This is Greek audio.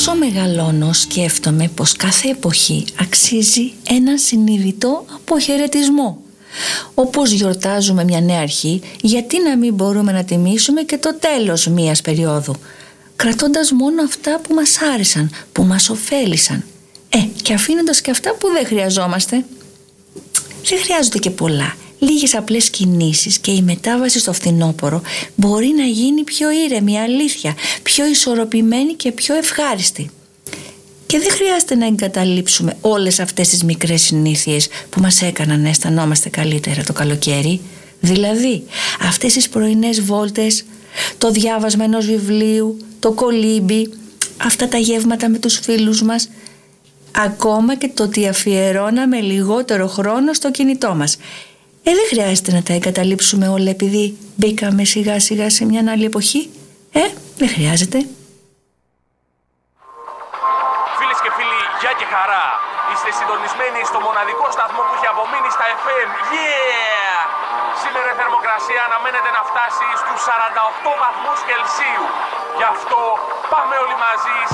Όσο μεγαλώνω σκέφτομαι πως κάθε εποχή αξίζει έναν συνειδητό αποχαιρετισμό. Όπως γιορτάζουμε μια νέα αρχή, γιατί να μην μπορούμε να τιμήσουμε και το τέλος μιας περίοδου, κρατώντας μόνο αυτά που μας άρεσαν, που μας ωφέλησαν, και αφήνοντας και αυτά που δεν χρειαζόμαστε. Δεν χρειάζονται και πολλά. Λίγες απλές κινήσεις και η μετάβαση στο φθινόπωρο μπορεί να γίνει πιο ήρεμη, αλήθεια, πιο ισορροπημένη και πιο ευχάριστη. Και δεν χρειάζεται να εγκαταλείψουμε όλες αυτές τις μικρές συνήθειες που μας έκαναν να αισθανόμαστε καλύτερα το καλοκαίρι. Δηλαδή, αυτές τις πρωινές βόλτες, το διάβασμα ενός βιβλίου, το κολύμπι, αυτά τα γεύματα με τους φίλους μας, ακόμα και το ότι αφιερώναμε λιγότερο χρόνο στο κινητό μας. Δεν χρειάζεται να τα εγκαταλείψουμε όλα επειδή μπήκαμε σιγά σιγά σε μια άλλη εποχή. Δεν χρειάζεται. Φίλες και φίλοι, γεια και χαρά. Είστε συντονισμένοι στο μοναδικό σταθμό που έχει απομείνει στα FM. Yeah! Σήμερα η θερμοκρασία αναμένεται να φτάσει στους 48 βαθμούς Κελσίου. Γι' αυτό πάμε όλοι μαζί